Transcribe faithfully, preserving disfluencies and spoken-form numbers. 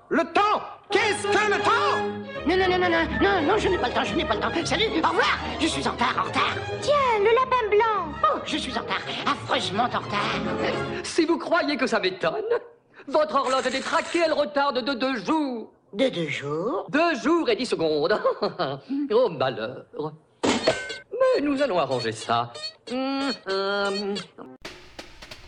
Le temps? Qu'est-ce que le temps? Non, non, non, non, non, non, non, je n'ai pas le temps, je n'ai pas le temps. Salut, au revoir. Je suis en retard, en retard. Tiens, le lapin blanc. Oh, je suis en retard, affreusement en retard. Si vous croyez que ça m'étonne, votre horloge est détraquée, elle retarde de deux jours. De deux jours? Deux jours et dix secondes. Oh, malheur. Mais nous allons arranger ça. Hum, hum.